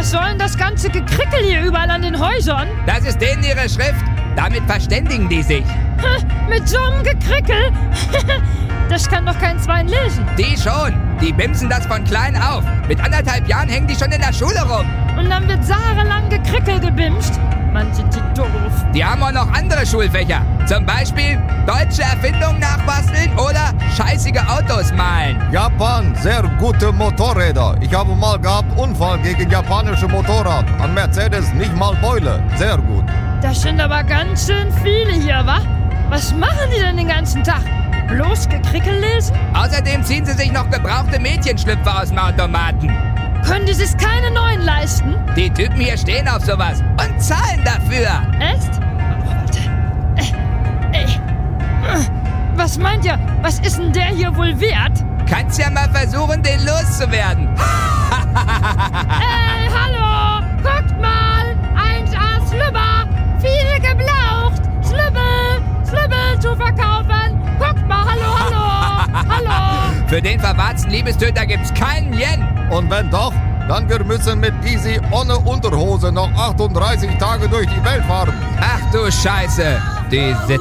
Was soll denn das ganze Gekrickel hier überall an den Häusern? Das ist denen ihre Schrift. Damit verständigen die sich. Mit so einem Gekrickel? Das kann doch kein Zwein lesen. Die schon. Die bimsen das von klein auf. Mit 1,5 Jahren hängen die schon in der Schule rum. Und dann wird jahrelang Gekrickel gebimst. Mann, sind die doof. Die haben auch noch andere Schulfächer. Zum Beispiel deutsche Erfindungen nachbasteln oder scheißige Autos malen. Japan, sehr gute Motorräder. Ich habe mal gehabt Unfall gegen japanische Motorrad. An Mercedes nicht mal Beule. Sehr gut. Das sind aber ganz schön viele hier, wa? Was machen die denn den ganzen Tag? Bloß Gekrickel lesen? Außerdem ziehen sie sich noch gebrauchte Mädchenschlüpfer aus dem Automaten. Können die sich keine neuen leisten? Die Typen hier stehen auf sowas und zahlen dafür. Echt? Was meint ihr? Was ist denn der hier wohl wert? Kannst ja mal versuchen, den loszuwerden. Ey, hallo! Guckt mal! 1A Slübber! Viel geblaucht! Slübbel zu verkaufen! Guckt mal, hallo! Für den verwahrten Liebestöter gibt's keinen Yen. Und wenn doch, dann wir müssen mit Easy ohne Unterhose noch 38 Tage durch die Welt fahren. Ach du Scheiße. Diese